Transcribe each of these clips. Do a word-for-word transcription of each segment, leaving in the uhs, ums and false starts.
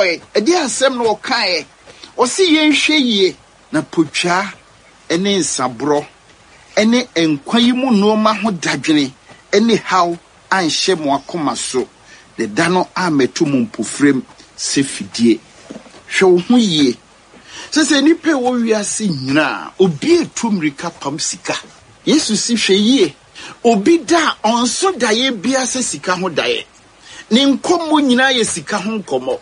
boy e di asem no kae o se yenhwe yie na potwa ene nsabro ene enkwan mu no ma ho dadwene ene haw anhye mo akoma so de dano ametu mu mpofrem se fidie hwe wo ho yie sese nipa wo wiase nyina obi etumrika pam sika Yesu si hwe yie obi da onso daye bia se sika ho daye ne nkomo nyina ye sika ho nkomo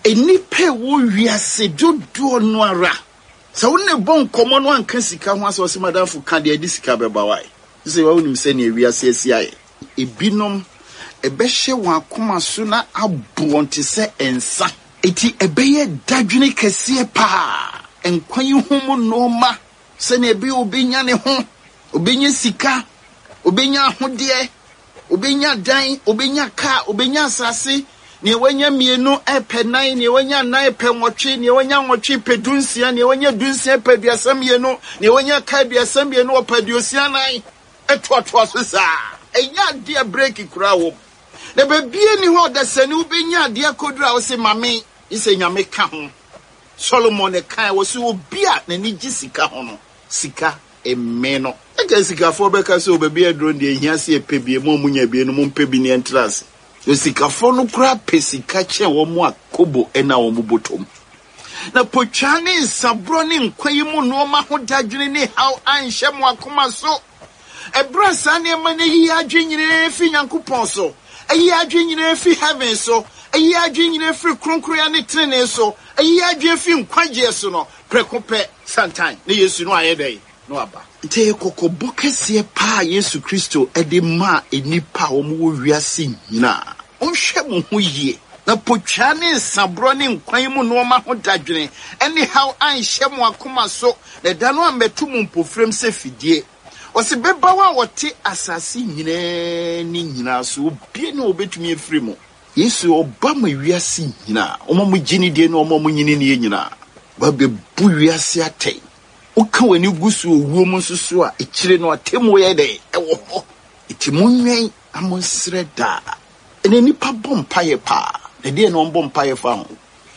enipa wo wiase dodo no ara sa wonne bon komo no anka sika ho asa o se madamfo ka de adi sika beba wai sese wa wonim se ne wiase asiaye ebinom ebehye wa akoma so na abonte se ensa eti ebeye dadwene kese pa enkwan hu no ma se ne bi obenya ne ho obenya sika obenya ahode obenya dan obenya ka obenya asase ne wanya mienu epe nine ne wanya nine epe nwotwe ne wanya nwotwe pe dunsia ne wanya dunsia pe duasa mienu ne wanya ka duasa mienu opadiosia nine etoato so sa enya dia break kura wo na bebie ni ho da sane ubenya dia kodura wo se mame ise nyame ka ho Solomon e kan wo se obi a na ni gisika ho no sika emeno eka sika fo be ka se obebi edro de ehia se epebie mo munya bie no mo mpebi ni entrance yo sika fo no kura pesika che wo mo akobo ena wo mo botom na pochane sabro ni nkwayi mu no ma ho dadwene ni how anhye mo akoma so ebra sane ma ne yi adwenyire fi nyankopon so ayi adwenyire fi heaven so ayi adwenyire fi kronkroya ne trene so ayi adwe fi nkwaje so no prekope sometime ne Yesu no ayedai no aba te kokobo kese pa Yesu Kristo ede ma enipa wo mo wiase nyina onhwe mo ho yie na potwa ne sabro ne nkwan mu no ma ho dadwene anyhow anhye mo akoma so na da no ametu mu mpofrem se fidie Osi beba wa wote asasi nyina ni nyina so obie ne obetumi efiri mo Yesu oba ma wiase nyina omo mo gini de no omo mo nyini ne nyina ba be bu wiase atei oka wani gusu owuo mo susu a ekire no atemu ye de ewo ho itimu nwen amonsre da ene nipa bompaye pa de de no bompaye fa ho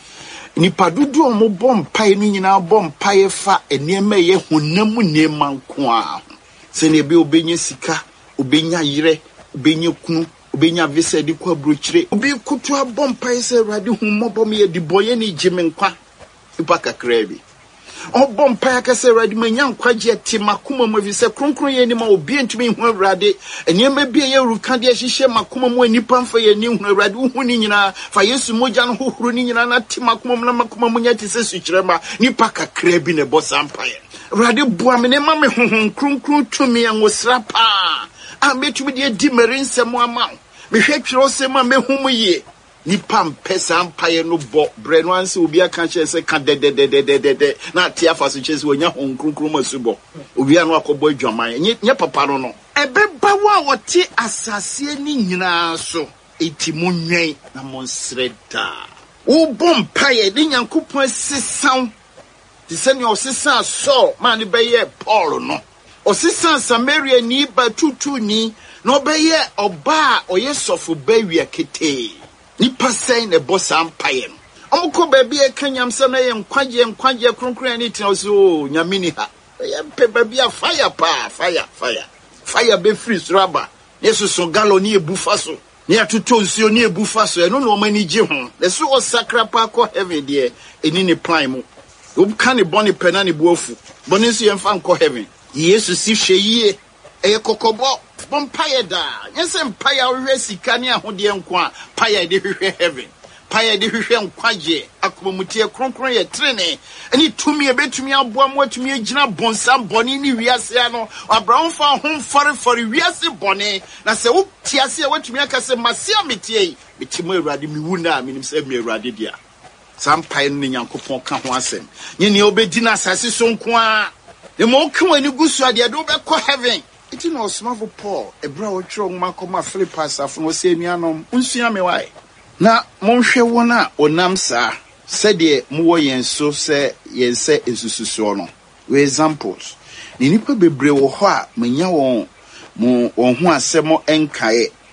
nipa dudu omo bompaye ni nyina bompaye fa enema ye honam nema nko a se ne be obenya sika obenya yire obenya kunu obenya visa di kwa brochire obi kutu abompaye se rade humobom ye di boye ni jimenkwa ipa kakrabi obompaye ka se rade manya nkwaje timakuma mu visa kronkron ye ni ma obi ntumi hu rade enema bi ye ruka de hihye makuma mu anipa mfa ye ni hu rade hu ni nyina fa Yesu moja no hohoro ni nyina na timakuma mu na makuma mu nya tise sukyerema nipa kakrabi ne bosampaye Rade buamene ma me honhon kronkron tumi anwosra pa a metumi de di merinsem ama me hwetwere osem ma mehum ye nipa mpesa mpaye no bo bre no anse obi aka che se ka de de de de de de na tia afaso che se onya hon kronkron masubo obi anu akobo adwaman nye papa no no ebeba wa wote asase ni nyina so etimu nwen na monsreda wo bompaye de nyankopon sesan Tiseni osisa so mani beye Paul no osisa Samaria ni batutu ni no beye oba oyesofo bawie kete ni pasai ne bossa ampaye no omko baby e kanyam se na ye nkwaje nkwaje kronkron ni tina so nyamini ha ye pe baby a fire pa fire fire fire be free raba yesu so galo ni ebufa so ni atuto nsuo ni ebufa so eno no mani je ho le so o sakrapa ko heaven de eni ni plan mu Obu kani boni penani buofu. Boni si yemfa nko heaven. Yesu si hwe yie. Eye kokobo. Bompaye da. Yense mpaya hwe sika ne ahode nko a. Paya de hwe heaven. Paya de hwe nkwaje. Akomutie kronkron ye trene. Eni tumi ebetumi aboa mo atumi agina bonsam boni ni wiase ano. Abraham fa hom fare fare wiase boni. Na se wo tiase watumi akase masia metie. Metimo Awurade mi wuna minim se mi Awurade dia. Sampaye ni nyankopon ka ho asem nye ne obedi na asase so nko a e mo ka wani gusu ade do be ko heaven iti no smavo Paul ebra wo twro ngma koma Philippians afo no se nuanom unsua me wai na monhwe wona onam sa se de mo wo yen so se yen se esususo no we examples ni nipa bebre wo ho a manya won mo won ho asem enkae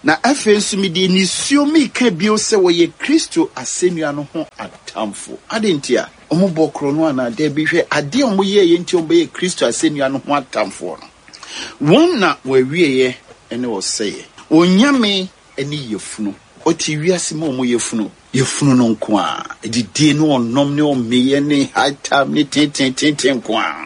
na afe nso mi de nisio mi ka bio se wo ye Kristo asenua no ho atamfo adentia omo bokro no ana de bi hwe ade omo ye ye nti omo ye Kristo asenua no ho atamfo no wonna wawie ye ene wo seye onyame eni yefunu oti wiase ma omo yefunu yefunu no nko a edidie no onom ne omeye ne hatam ne tenten tenten nko a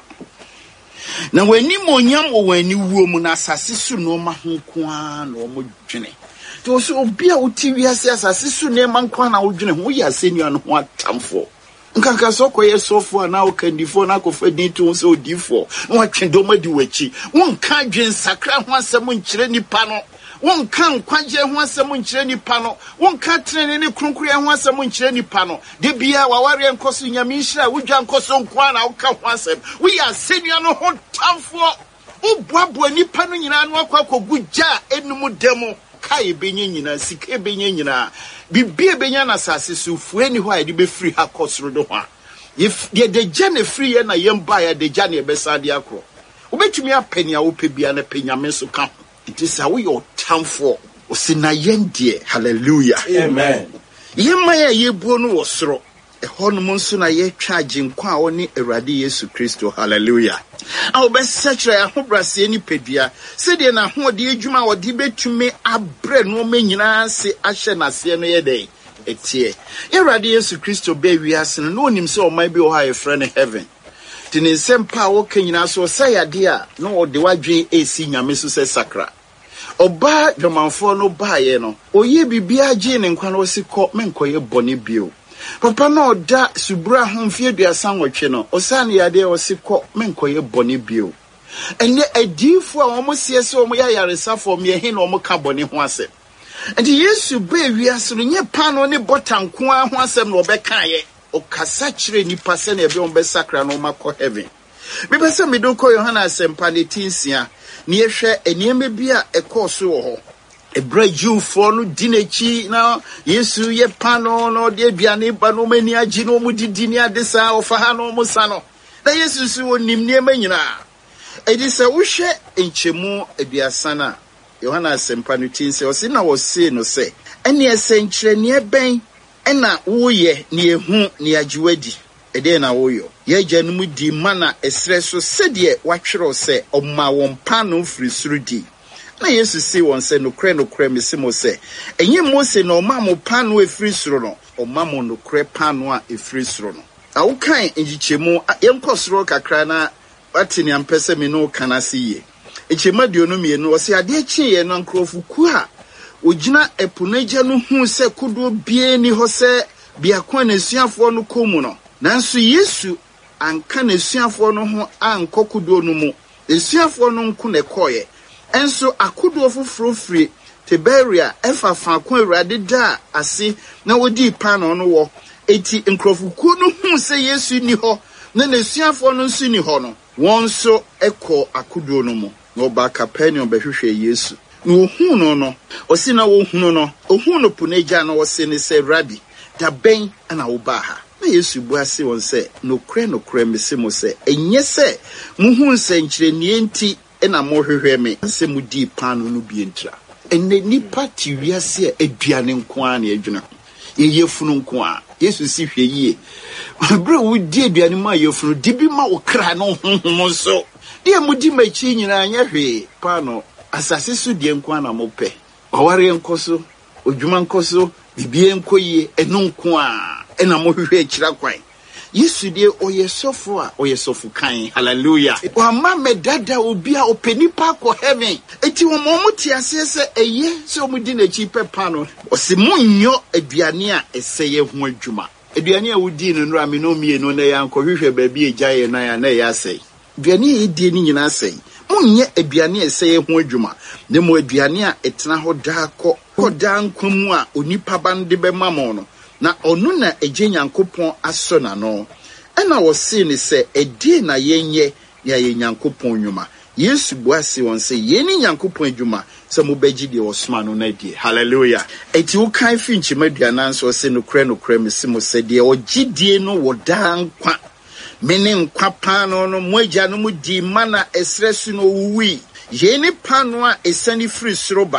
na wani monyam wo wani wuo mu na asase su no ma ho nko a na omo dwene to so obi a oti wiase asase su ne ma nko a na wo dwene ho ya asenua no ho atamfo nkanka so koye sofo ana o kandifo na kofa din to so odifo no atwendo madi wachi wonka adwen sakra ho asem nkyere nipa no wonka nkwaje ho asem nkyere nipa no wonka trene ne kronkuru ho asem nkyere nipa no de bia waware nkoso nyame nhira wodwa nkoso nkwa na woka ho asem we ya senua no ho tamfo obuabu nipa no nyina no akwa kogugya enum demo kai benye nyina sike benye nyina bibie benya na sase so fueni ho a de be free ha kosoro do ho if de de jane free ye na yemba ya de jane be sade akro obetumi apenia wo pebia na penyame so ka it is how your tamfo osina yendie hallelujah amen yemma ya yebuo no wosoro ehonum nso na ye twaje nkwa a woni Awurade Yesu Kristo hallelujah awo be sechre ahobrase ni pedua se de na ho de adwuma wode betumi abre no manyina se ahye nase no ye dey etie Awurade Yesu Kristo be wiase no onim se o man bi o ha ye frɛ heaven tini sempa wo kanyina so sayade a no ode wadwen esi nyame so se sakra oba dwomanfo no baaye no oye bibia gye ne nkwa no sikɔ menkoye bɔne bio papa no da subura ho mfie duasa nwotwe no osane yade o sikɔ menkoye bɔne bio ene adifo a omo siese omo ya yaresafo me he na omo ka bɔne ho asem enti Yesu ba wiase no nye pano ne botanko a ho asem no obɛka ye okasa kyerɛ nipa sɛ na ebe on be sakra no makɔ heaven me pese me do kɔ Yohana asempa ne tinsia ne yehwɛ enieme bi a ɛkɔ so wɔ hɔ ebra Jewfo no dinechi na Yesu ye pano no de aduane ba no mani agi no mu didi ne adesa ofa ha no mu sa no na Yesu so onim niema nyina edi sɛ wohwɛ enchemu aduasa na Yohana asempa no tinsia ɔse na wɔse no sɛ ɛne ɛsɛnkyerɛ ne ɛbɛn ɛna woyɛ ne ehu ne agiwadi ede na woyo ye gyanum di mana esre so sede watwero se omma won pano firi suru di na Yesu si won se no kre no kre mesimo se enye Mose na omma mo pano efiri suru no omma mo no kre pano a efiri suru no awukan enjichemu yenkosoro kakra na watini ampese me no kanase ye echema diono me no se ade echi ye no nkrofuku a ogina epunaja no hu se kodo bie ni ho se biakwa na suafo no komu no nanso Yesu anka na suafo no ho ankokodo no mu suafo no nko na koye enso akodo foforo firi Tiberia efa fa ko Awurade da ase na wodi pano no wo eti nkrofuku no hu se Yesu ni ho na na suafo no nso ni ho no wonso ekọ akodo no mu no ba Capernaum behwehwe Yesu no hu no no osi na wo hu no ohun no puneja na wo se ne se Rabbi da ben ana wo ba ha na Yesu bu ase won se no kre no kre mese mo se enye se muhu nsankyire nie nti na mo hwehwe me se mu di pano no bi entra enne nipa ti wiase aduane nko a na adwuna ye yefunu nko a Yesu si hwe yie bro wo di aduane ma yefunu di bi ma wo kra no honhom so de mu di machi nyina anya hwe pano asase so die nko a na mo pe oware nkoso odwuma nkoso bibie nkoyie enu nko a ena mo hwehwe akira kwan Yesu die oyesofo a oyesofo kan hallelujah wa ma medada obi a openipa ko heaven eti wo mo muti ase se eye se o mudi na chi pepa no o se munyo aduane a eseye ho adwuma aduane a wodi no nura me no mie no na ya nko hwehwe ba bi ejaye na ya na ya sei aduane e die ni nyina sei munye aduane a eseye ho adwuma ne mo aduane a etena ho da kɔ kɔ da nkomu a onipa bande be mamo no na onu na eje Nyankopon aso na no ena wo se ni se edi na yenye ya ye Nyankopon nwuma Yesu buase won se ye ni Nyankopon adwuma se mo beji de osma no na die hallelujah eti wo kan fi nchimadu ananso se no kre no kre mesi mo se de ogidie no wo da nkwa mene nkwa pano no mo agya no mu di mana esresu no wuwi ye ni pano a esani free sroba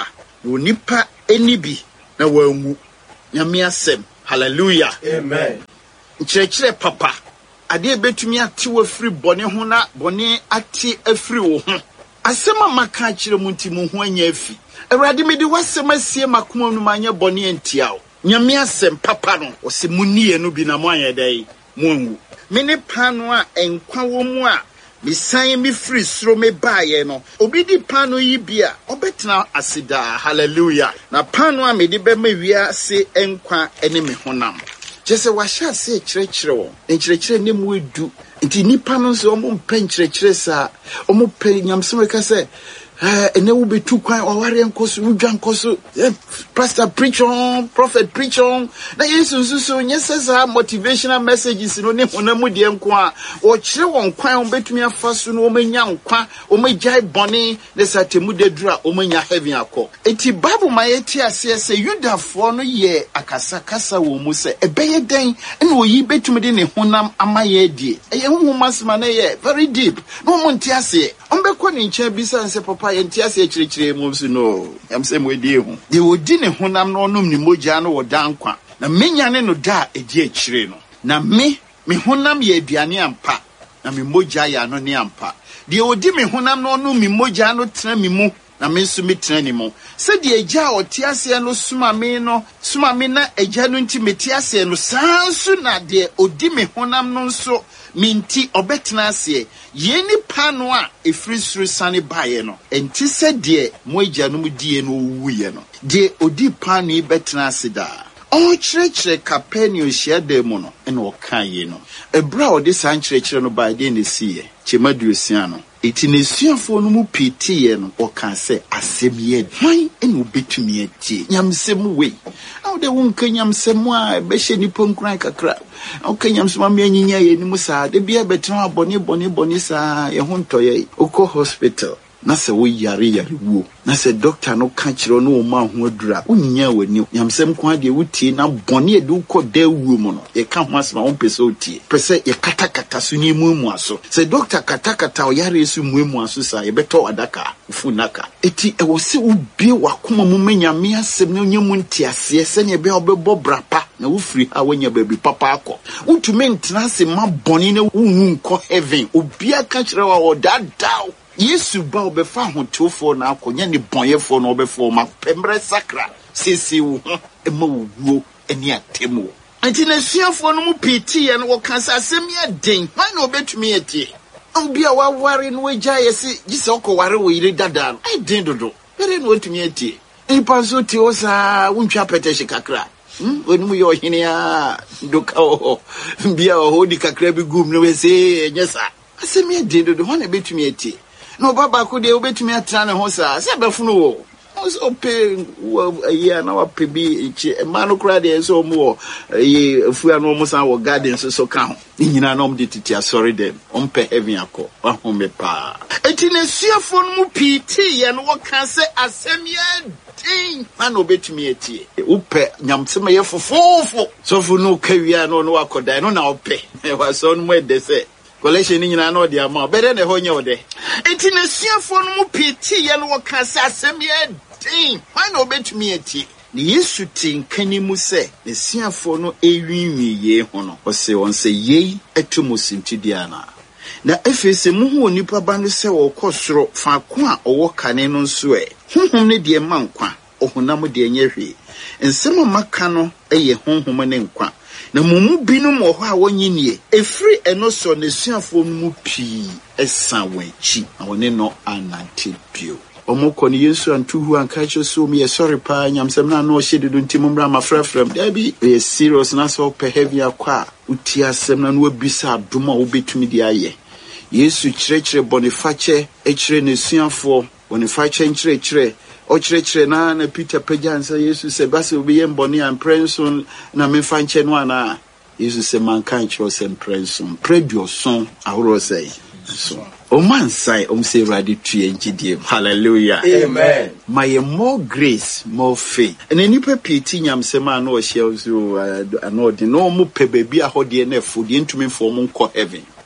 Unipa enibi na wangu. Nyame asem. Hallelujah. Amen. Nkyerɛkyerɛ papa. Ade betumi ate wo free bone ho na bone ate afiri wo ho. Asem amaka kyerɛ mu nti mu ho anya afi. Awurade me de wasem asie makoma no manya bone antia wo. Nyame asem papa no o se munie no bi na mo anya dai mo anwu. Me ne pano a enkwa wo mu a me san me free sro me baaye no. Obi di pano yi bia obetena asida. Hallelujah. Na pano a me de be ma wia se enkwa ene me honam. Jese washa se kyerɛkyerɛ wo. Nkyerɛkyerɛ ne mu edu. Nti nipa no so omo mpa nkyerɛkyerɛ sa. Omo pɛ nyamsem ka se eh ene wo betu kwan oware nkoso udwa nkoso pastor preach on prophet preach on na yesu so nyesesa motivational messages no ne honamu de nko a wo kyerɛ won kwan on betumi afa so no o manya nkwa o magyai bone ne satemu de dura o manya heaven akọ eti bible ma yeti ase ase yudafo no ye akasa kasa wo mu se ebeye den na oyi betumi de ne honam amaye die eye honhom asema na ye very deep no mo nti ase on be kọ ne nkyɛn bisa nse papa yenti ase kyerɛkyerɛ mu so no am se mo die hu de odi ne honam no onum ni mogya no woda nkwa na menya ne no da edi akyire no na me me honam ye aduane ampa na me mogya ya no ne ampa de odi me honam no onum mi mogya no tena mi mu na me nso metena ni mu se de agya oti ase no suma me no suma me na agya no nti meti ase no sansu na de odi me honam no nso minti obetena ase ye ni pano a efiri suru sane bae no enti se de mo agya no mu die no wuye no de odi pano yi betena ase da o kyerɛkyerɛ Capernaum hia da mu no ene o kan ye no ebra o de san kyerɛkyerɛ no bae de ne siye chemaduosia no eti ne suafo no mu pitiye no o kan se asem ye hwan ene obetumi atie nyamsem we aw de won kan nyamsem a be hye ni ponkran kakra aw kan nyamsem a me anyinya ye ni mu saa de bia betena abone bone bone saa ye ho ntoye okọ hospital na se wo yare yare wo na se doctor no ka kire no o ma ho adura onyinya wani nyamsem kwa de wutie na bone e de ukọ da wuo mu no ye ka ho asema won pese otie pese ye kata kata so ni mu mu aso se doctor kata kata o yare su mu mu aso sa ye beto adaka ufunaka eti e wo se ubie wakoma mu manyame asem na onyamu ntiase se ne be obebo brapa na wo free ha wanya baby papa akọ utumi ntena se ma bone na wunwu nkọ heaven obia ka kire wa odadaw Yesu ba obefa hotofo na akonya ne bonyefo na obefo ma pembre sakra sisi wo ema wuo eni atemu anti na suafo no mu piti ye no wo kan sa asem ya den hwan na obetumi etie obia wa ware no agya yesi gise okoware wo yire dada no ai den dodo bere no otumi etie nipa so ti o sa wuntwa peteshe kakra hm onu yo hene a doka o bia o hodi kakra bi gum no we se nyesa asem ya den dodo hwan na betumi etie no baba ko de obetumi atra ne ho sa se befuno wo so pe ya na wa pe bi echi e ma no kra de so mo ye afua no mo san wo garden so so ka ho ni nyina na om de titi asori dem om pe heaven akọ wa ho me pa eti ne suafo no mu piti ye no wo kan se asem ye din ma no betumi etie wo pe nyamsem ye fofofo so fu no kawia no no akodan no na ope e wa so no mo de se collection ni nyina na de ama bere na ho nye ode enti na suafo no mu piti ye no ka se asem ye din why no betumi ati ni Yesu tinkani mu se ne suafo no ewinwi ye ho no o se won se ye atomusinti dia na na efese mu hu onipa ba no se wo kosoro fa ko a owo kane no nso e honhom ne de mankwa ohunam de nyehwe ensem maka no eye honhom ne nkwa na mumu binu mo ho a wonyinie efri eno so ne suafo mu pii esa wanchi na woni no anante bio omoko ni Yesu antuhu ankacho so me sorry pa nyamsem na no hyededo ntimu mra mafrafram da bi e serious na so pe heavy akwa uti asem na no abisa adoma wo betumi di aye Yesu kyerɛkyerɛ boniface ekyerɛ ne suafo boniface kyerɛkyerɛ o kyerɛkyerɛ na na Peter pajansa Yesu se base obi ye mboni an prenson na me fanche no ana Yesu se mankan kyerɛ se prenson predio son ahoro sei so o man sai o say ready to engidie hallelujah amen my more grace more faith and any peti nyamsem a no hye so ano de no mo pe baby a hode na fo de ntumi fo mo nko heaven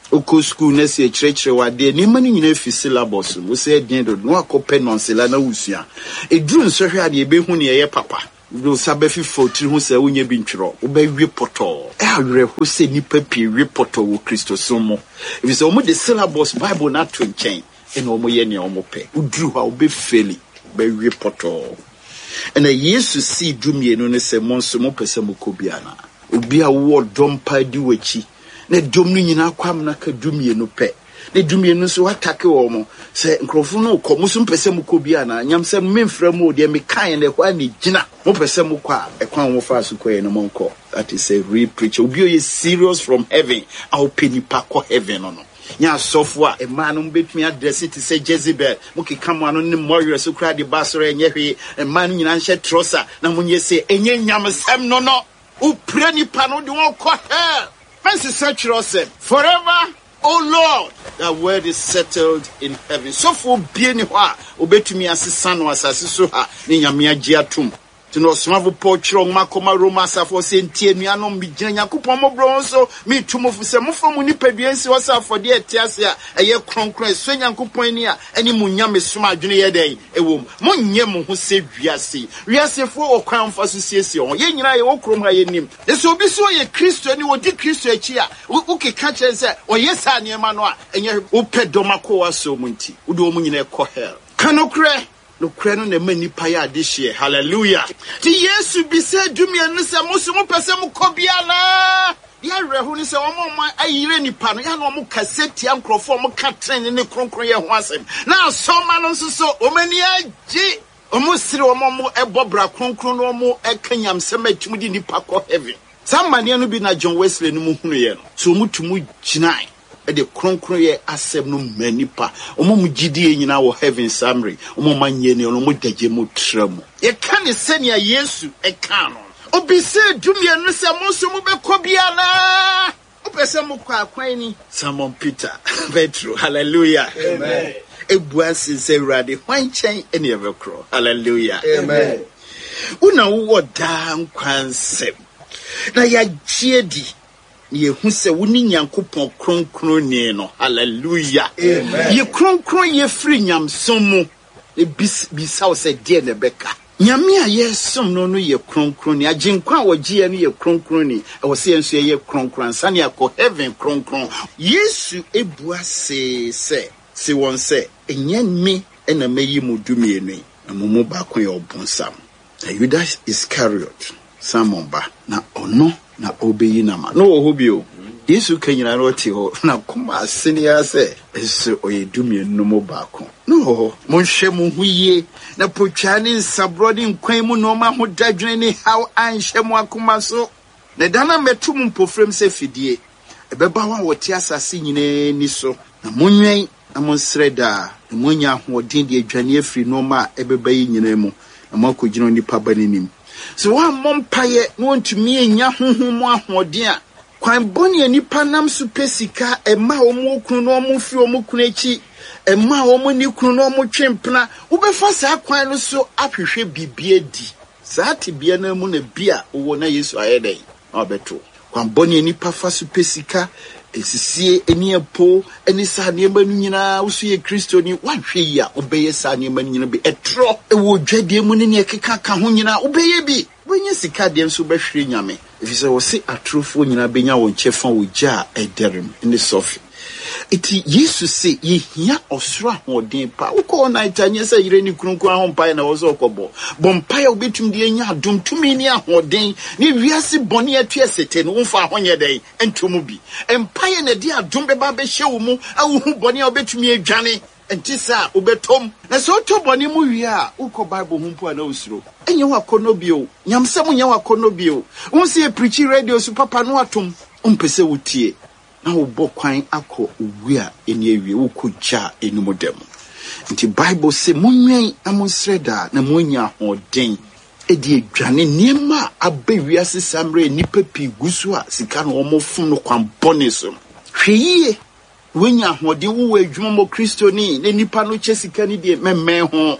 Oko school na se church wade ni mani nyina fi syllabus wo se den do no akopɛ nonsela na wusua eduru nsohwe ade ebe hu ne ye papa do sabe fi forty hu se wonya bi ntwero wo ba wie poto e awere ho se nipa pi wie poto wo Kristo so mo if so mo the syllabus Bible na to nchen e no mo ye ne o mo pɛ uduru ha wo be faili ba wie poto and a Jesus see dumie no ne se mo nso mo pese mo kobiana obi a wo dompa di wachi ne dom no nyina kwam na ka dumie no pɛ ne dumie no so atake wo mo se nkrofo no kɔ musu mpɛsɛ mu kɔ bia na nyam sɛ memfrɛ mu de me kan ne hɔ ani gina mo pɛsɛ mu kɔ a ɛkwan wo fa so kɔ no mo nkɔ. That is a real preacher obi o serious from heaven au penipa kɔ heaven no no nya sofo a e man no betumi address it say Jezebel mo ke kam ano ne moyo so kra de basoro enye hwe e man nyina nhye trosa na mo nye se enye nyam sem no no u pre nipa no de won kɔ hell. Fancy search yourself forever. Oh Lord, that word is settled in heaven. So for being wa obetumi asesa no asase so ha ne nyame agye atum. Tino smavo pochro makoma Roma safo se ntie nuanom bi gina yakopon mo bro so me tumofo se mo famu ni paduansi wasafo de atiase a eye kronkron so yakopon ni a eni mu nyame soma adwene ye den ewom mo nye mo ho se wiase wiase fo okwan fa so siesie on ye nyina ye wokrom ha ye nim eso obi so ye Kristo ni wodi Kristo achi a ukeka chen se o yesa ne ma no a enye upedoma ko waso mu nti wode o mu nyina ekɔ hell kanokre no kreno ne mani pa ya adihye. Hallelujah. Ti Yesu bi se dumie no se mo so mo pese mo kobia na ya rehu ni se wo mo ayire nipa no ya no mo kaseti ankrofo mo ka tren ne kronkron ye ho asem na asoma no so so o mani agi o mo sire wo mo ebobra kronkron no mo ekanyam sem atum di nipa ko heaven. Samane no bi na John Wesley no mo hunu ye no so mo tumu ginai de kronkron ye asem no manipa omo mu gidie nyina wo heaven summary omo manye ne omo dagye mu tramu ye kan senia Yesu e kan no obi se dumie no se mo so mo be kobia na opese mo kwa kwan ni Simon Peter Petro. Hallelujah. Amen. Ebuasi se rade hwan chen ene evekro. Hallelujah. Amen. Una wo da nkwansem na ya giedi ye hu se woni nyankopon kronkron ni no. Hallelujah. Amen. Ye kronkron ye free nyamsom mu e bisa o se de ne beka nyame a ye som no no ye kronkron ni aginkwa wo gie no ye kronkron ni e wo se enso ye kronkron sane akọ heaven kronkron. Yesu ebua se se se won se enye mi ena meyi mu dumie ni na mumu ba kon ye obonsam na Judas Iscariot Simon ba na ono na obeyi na ma no ho bio Yesu kanyina no ti ho na kuma asini ya se eso oyedumie no mo ba kon no mo hwe mo huye na potwane nsabro de nkwan mu no ma ho dadwene ni how anhwe mo akoma so na dana metum mpofrem se fidie ebeba wa wote asase nyina ni so na monwen na monsreda na monya ho den de adwane afri no ma ebeba yi nyina mu na makogino ni pa banenim so wa mompaye no ntumi enya honhom ahoden a kwan boni anipa nam so pesika ema omo kunu no omo fi omo kunu echi ema omo ni kunu no omo twempena wo befa sa kwan no so ahwehwe bibie di saa tibia na mu na bia wo na Yesu ayedai obeto kwan boni anipa fa so pesika esisie eni epo eni sa ne manu nyina wo so ye Kristo ni wahwe ya obeye sa ne manu nyina bi etro e wo dwadie mu ne ne keka ka ho nyina obeye bi wenye sika de nso behwere nyame ifise wo se atrofo nyina benya wo nchefa wo gya ederem in the sofi iti Yesu se ye hia osoro ahoden pa ukọ na itanye se yire ni kurunkun ahompa na wo so okobo bompa ya obetum de nya adom tumi ni ahoden ni wiase bone atu esete no mfa ahonye den entomu bi empire na de adom beba be hye wo mu awuhu bone obetumi adwane entisa obetom na so to bone mu wi a ukọ Bible humpo na osuro enye wa konobio nyamsem nya wa konobio unse e preach radio su papa no atom umpese wotie na wo bokwan akọ owu a eni awie wo kogya enumodem nti Bible se monwen amonsreda na monya hoden edi adwane niema abawiase samre nipa pi gusu a sika no omofum no kwan bone so hweyie wonya hoden wo adwuma mo Kristo ni ne nipa no che sika ni de memme ho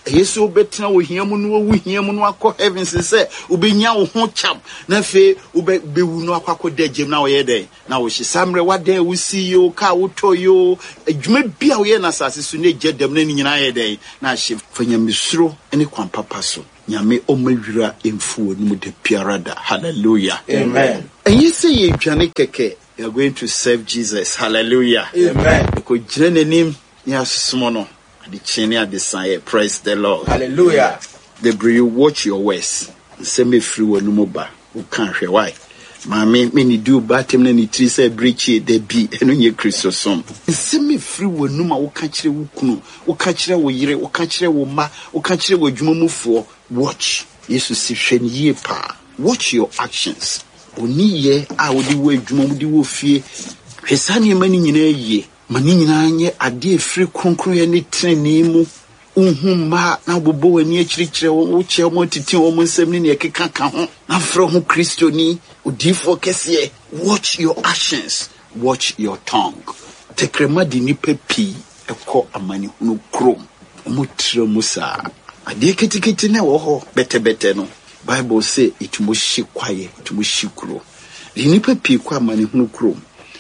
Yesu betena wo hiamu no wo hiamu no akọ heaven se ubenya wo ho cham na fe ube bewu no akọ dagem na wo ye den na wo hyesamre wada wo si yo ka wo toyo adwuma bia wo ye na sase so na jedam na nyina ye den na hye fanyamesuro ene kwan papa so nyame omawira emfuo no mu de piarada. Hallelujah. Amen. And you say ye dwane keke, you are going to serve Jesus. Hallelujah. Amen. Ko jene nim ya susumo no the chini at the sign. Praise the Lord. Hallelujah. The bri you watch your words. Say me free wo no ba. Wo kan hwe why. Mama me ni do batem na ni tri say breachi de bi eno nye Christosom. Say me free wo no ma wo ka kire wo kunu, wo ka kire wo yire, wo ka kire wo ma, wo ka kire wo dwumamufo. Watch. Jesus si hwe ni ye pa. Watch your actions. Oni ye a wo di wo adwuma wo di wo fie. Hwesa ne mani nyina ye. Mani nyina nye ade free kronkron ye ne trene mu. Unhumma na bobo wani akirikire wo che wo titi wo nsem ne ne keka ka ho na fro ho Kristo ni odifo kese. Watch your actions, watch your tongue. Tekrema di nipa pi ekọ amani hunu krom omutre musa ade ketiketi na wo ho bete bete no Bible say it must shi kwaye it must shi kro di nipa pi kwa amani hunu krom.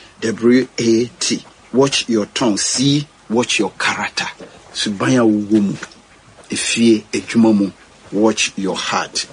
W A T. Watch your tongue. C. Watch your character. Subaya wumu efie edwumamu. Watch your heart.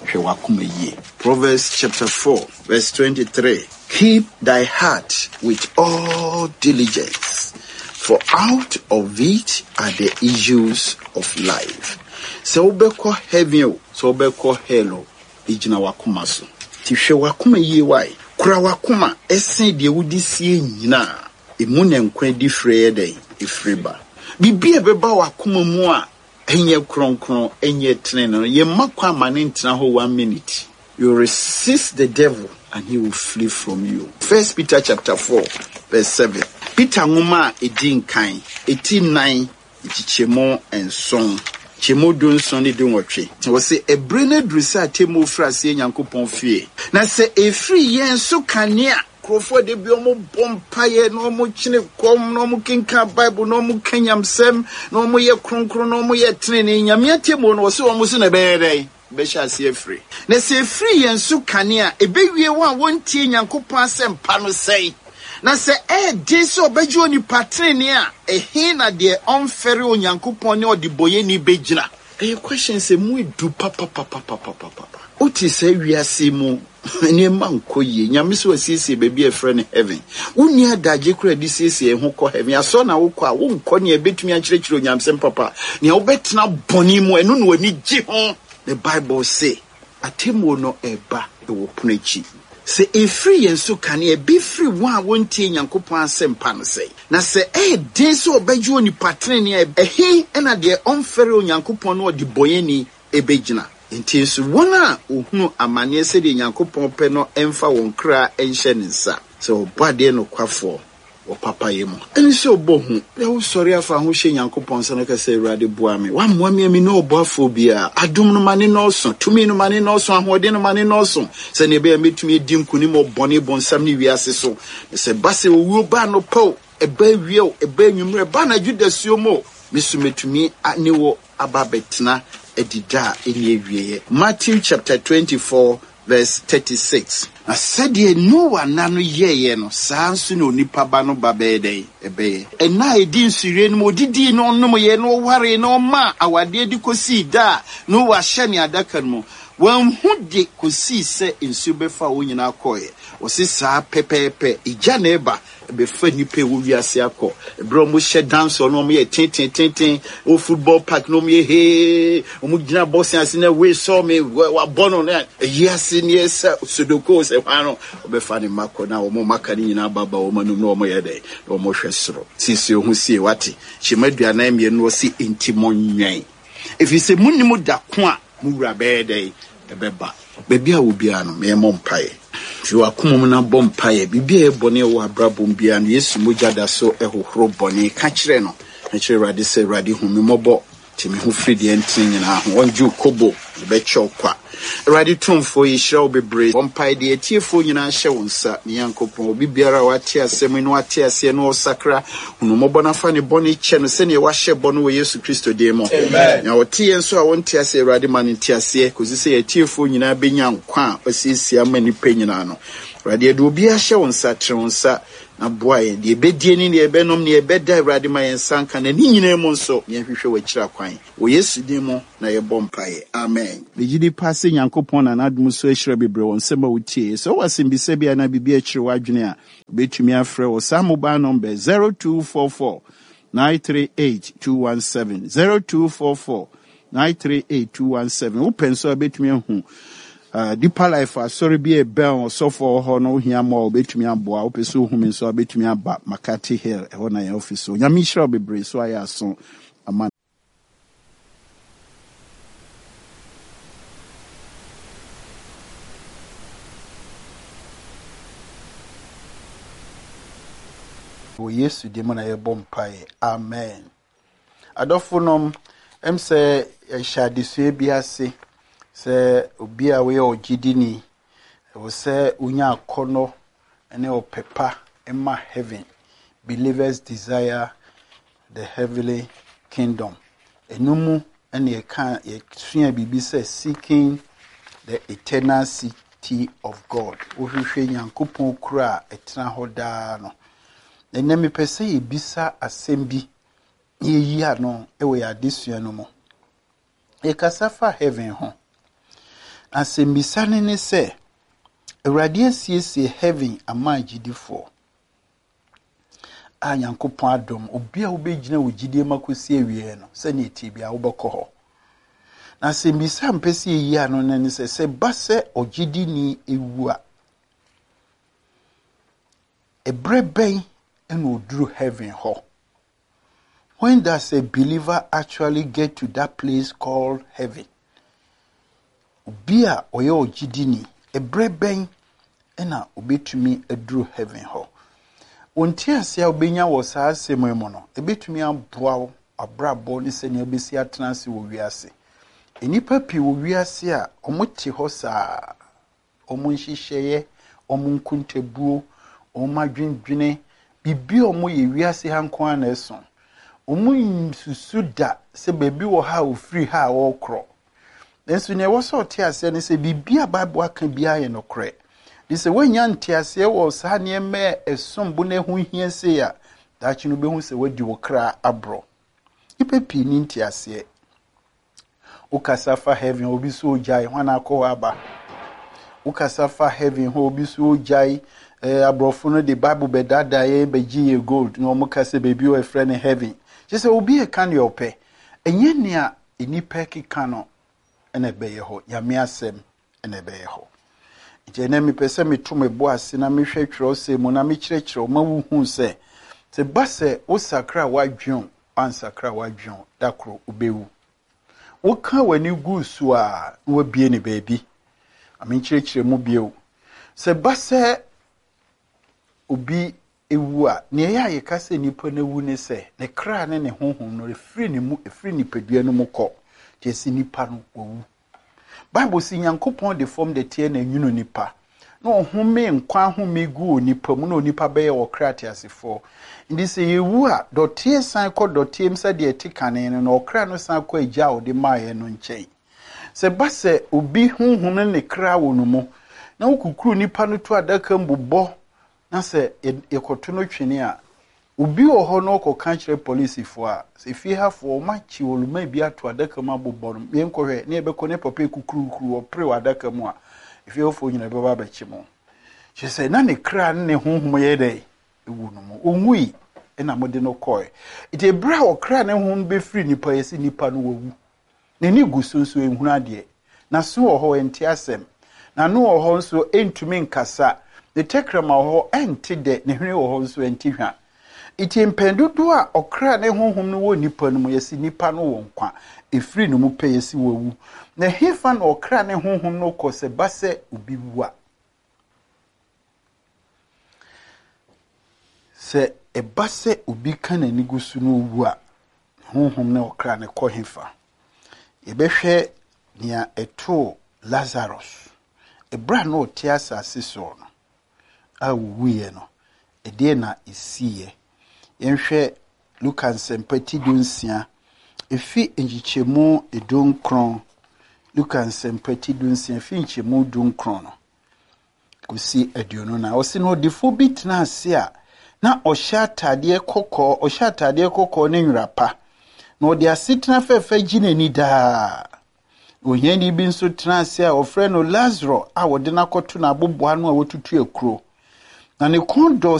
Proverbs chapter four verse twenty-three. Keep thy heart with all diligence, for out of it are the issues of life. So obeko heaven, so obeko hello, ijina wakuma so. Tishe wakuma ye why? Kura wakuma esen de wudi sie nyina. Emu ne nkwa di freye den efriba. Bibi ebeba wakuma mu a enye kronkron enye tene ye makwa amane ntena ho one minute. You resist the devil and he will flee from you. First Peter chapter four verse seven. Peter nguma edin kan eighty-nine ichichemo enson. Chemo don son de nwotwe. Wo se ebre na drusa temo frase Nyankopon fie. Na se efri yen so kanea krofo de bi omo bompaye no omo chine kom no omo kinka Bible no omo kanyamsem no omo ye kronkron no omo ye trene nyame atemo no wo se omo so na beedai be sha se efri. Na se efri yen so kanea ebewie wo a wontie Nyankopon asem pa no sei. Na se e de so beju oni patrene a ehin na de onfere Onyankopon ne odiboye ni begyina. E question se mu edu papa papa papa papa. Oti se wiase mu ene mankoye nyame so asiesie baby e friend heaven. Uni adaje kura di siesie ho ko heaven. Aso na wo ko a wo nko ne betumi a kirekire onyamsem papa. Ne wo betena boni mu enu no ani gi ho. The Bible say atemo no eba e wo punachi. Se efri yen so kane e be free one wontie Nyankopon asem no sei na se e den so obaju oni patrene e ehi ena de onfere Onyankopon no odi boyeni ebegyina enti so wona ohunu amane se de Nyankopon pe no emfa won kra enhye nsa so bade no kwafo o papa yemu eni so bohu e wo sori afa ho hye Nyankopon se na ka se Awurade boa me wa moa me mi no oboafo bia adom no mane no so tumi no mane no so ahode no mane no so se ne be metumi edi nkuni mo bone bonsam ne wiase so se base owu ba no po e ba wieo e ba nwumre ba na judasuo mo misu metumi ne wo aba betena edida eni ewieye. Matthew chapter twenty-four verse thirty-six. Na said Noah nano ye no sansu no nipa ba no ba be dey ebe e na edi nsure no odidi no no ye no ware no ma awade di kosi da no wa hye ne adaka no wan hu de kosi se nsu be fa wo nyina akoye o se sa pepepe ija na eba be fa nipa wo wiase akọ ebro mo hye dance no mo ye tintin tintin o football park no mo ye he o mo gina boss ase na we saw me wa bono na yes ni esa sudoko se hwano o be fa ni makọ na o mo maka ni nyina baba o manum no mo ye dey o mo hwesoro sisi o hu sie wate chimadua na me no si intimonwan if you say munimu da ko a mu wura be dey ebeba baby a wo bia no me mo mpae fi wakomom na bompae bibia e bone wo abrabom bia no Yesu mogya da so ehohoro bone ka kire no na kire Awurade se Awurade hu me mobo ti me hu fridi entin nyina ho onju kobo becho kwa ready tumfo yishra obebre ompai de etiefo nyina hye wonsa ne yankopon obi biara wate asem no wate ase no osakra hunumobo na fa ne boni che no se ne wahye bono we Yesu Kristo de mo amen na wote yenso a wonte ase ready man nte ase kozi se etiefo nyina benya nkwa asisi amani pe nyina no ready de obi ahye wonsa tre wonsa na boy de bedie ni ne benom ne beda ready man yensanka na ni nyina mu nso ne hwehwe wachira kwan wo Yesu de mo na ye bompae amen begidi passe nyankopon na nadum so ahira bebre won sema wutie so wasimbise bia na bibia akire wadwene a betumi afre wo sa mobile number zero two four four nine three eight two one seven zero two four four nine three eight two one seven open so betumi hu Uh, Deeper Life, uh, sorry, be a bell or so for her no here more between a boy, opeso whom so between a bat Makati Hill, a one office. So Yamisha be brave, so I ask so a man. Oh, yes, you demon a bomb pie. Amen. Adophonum, em say, I shall disable. Se obi a we ogidini wo se unya akono ene opepa emma heaven believers desire the heavenly kingdom enumu ene e kan e sua bibi se seeking the eternal city of God wo hwehwe nyankopon kura etena hoda no ene me pese e bisa asembi yeyi ano e we adesua no mo e kasafa heaven ho asembisane ne se Awurade asiesie heaven amagidifo a Nyankopon adom obi a wobegina wogidie makosi awie no se ne tibia wobekọ ho na asembisa mpese yi ano ne se se base ogidini ewu a ebreben eno oduru heaven ho. When does a believer actually get to that place called heaven? Ubia oyo ogidini ebreben ena obetumi aduru heaven ho. Wonti ase obenya wo saa asem mu no ebetumi aboa wo abrabo ne se ne obesi atenase wo wiase. Enipa pi wo wiase a omote ho saa omonhihye omonkuntebuo omadwendwene bibi omo ye wiase hanko ana eso. Omo susuda se bebi wo ha ofiri ha wo kro. Nenso ne wo so te ase ne se bibia Bible aka bia ye no kre. Di se wanya nte ase wo sa ne me esombo ne hu hia se ya da chi no be hu se wadi wo kra abro. Ipepi ni nte ase. Ukasafa heaven obi so ojai hwana akọ aba. Ukasafa heaven ho obi so ojai eh abrofo no the Bible be dada ye be giye gold no mo kase bebi o efre ne heaven. Je se obi e kan yo pe. Enye nea enipa kika no ene beye ho yame asem ene beye ho je na mi pese mi to me bo ase na mi hwe twero se mu na mi kyerɛkyerɛ ma wu hu se se base wo sakra wadwon ansakra wadwon dakro ubewu wo ka wani gusu a wo bie ne baabi ami kyerɛkyerɛ mu bie se base obi ewu a ne ya ye ka se nipa na wu ne se ne kra ne ne honhom no refiri ne mu efiri nipadua no mu kɔ jesi nipa no wo Bible si Nyankopon de form de tie na nwunu nipa no home nkwa home gu nipa mu no nipa be ye wo krate asefo ndi se yewu a dotie san kɔ dotie msa de etikane no no kra no san kɔ agya wo de maaye no nkyɛn se base obi honhom ne kra wo no mu na ukukuru nipa no to adaka mbobɔ na se ekoto no twene a obi wo ho no ko kankyere police fo a se fi hafo ma chi woluma bi ato adaka ma bobɔ no me nkɔhwɛ ne be ko ne papa kukuru kuru opre wadaka mu a fi hafo nyina be ba ba chi mo she say na ne kra ne honhom ye dai ewu no mo onwui ena mo de no koi ite bra o kra ne honhom be free nipa yesi nipa no wawu ne ni gusunsu ehunu ade na so wo ho enti asem na no wo ho nso entumi nkasa ne tekrama wo ho enti de ne hwene wo ho nso enti hwa iti mpendudu a okra ne honhom no wo nipa no mu yesi nipa no wo nkwa efiri no mu pe yesi wawu na hefa na okra ne honhom no ko se base obi wu a se e base obi kana ni gusu no wu a honhom ne okra ne ko hefa e behwe nia eto Lazarus ebra no te asase so no a wuye no ede na isiye yenhwe Luka nsempati dunsia efi enjichemu edunkron Luka nsempati dunsia efi enjichemu edunkron no kusi aduonu na osi no defo bit na ase a na ohya atade kokko ohya atade kokko ne nwrapa na odi asitena fefe ginani da ohyani bi nso tena ase a ofre no Lazarus a wode na koto na aboboa no a wotutu ekuro na ne kondo